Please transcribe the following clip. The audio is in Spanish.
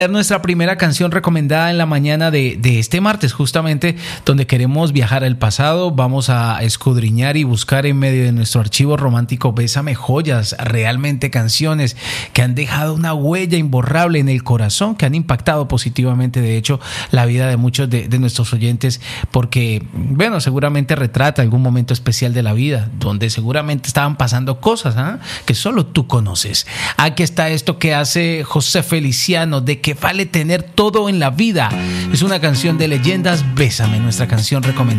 Nuestra primera canción recomendada en la mañana de este martes, justamente donde queremos viajar al pasado. Vamos a escudriñar y buscar en medio de nuestro archivo romántico Bésame joyas, realmente canciones que han dejado una huella imborrable en el corazón, que han impactado positivamente, de hecho, la vida de muchos de nuestros oyentes, porque, bueno, seguramente retrata algún momento especial de la vida, donde seguramente estaban pasando cosas que solo tú conoces. Aquí está esto que hace José Feliciano, de que vale tener todo en la vida. Es una canción de Leyendas, Bésame, nuestra canción recomendada.